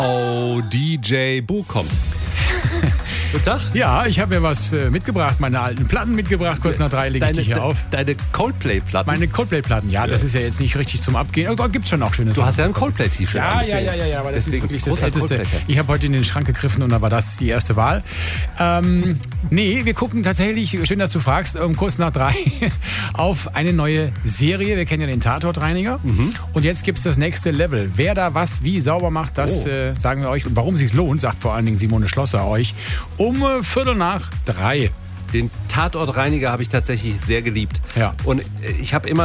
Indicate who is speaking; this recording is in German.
Speaker 1: Oh, DJ Bo kommt. Guten Tag.
Speaker 2: Ja, ich habe mir was mitgebracht, meine alten Platten mitgebracht. Kurz nach 3 lege ich dich hier auf.
Speaker 1: Deine Coldplay-Platten?
Speaker 2: Meine Coldplay-Platten, ja, das ist ja jetzt nicht richtig zum Abgehen. Oh Gibt's schon auch schönes.
Speaker 1: Du hast ja ein Coldplay-T-Shirt
Speaker 2: Ja,
Speaker 1: an.
Speaker 2: ja, aber das
Speaker 1: Deswegen
Speaker 2: ist wirklich das
Speaker 1: großer
Speaker 2: Älteste.
Speaker 1: Coldplay-Fan.
Speaker 2: Ich habe heute in den Schrank gegriffen und da war das die erste Wahl. Nee, wir gucken tatsächlich, schön, dass du fragst, kurz nach 3 auf eine neue Serie. Wir kennen ja den Tatortreiniger. Und jetzt gibt's das nächste Level. Wer da was wie sauber macht, das sagen wir euch. Und warum es sich lohnt, sagt vor allen Dingen Simone Schlosser euch, um 2:45.
Speaker 1: Den Tatortreiniger habe ich tatsächlich sehr geliebt.
Speaker 2: Ja.
Speaker 1: Und ich habe immer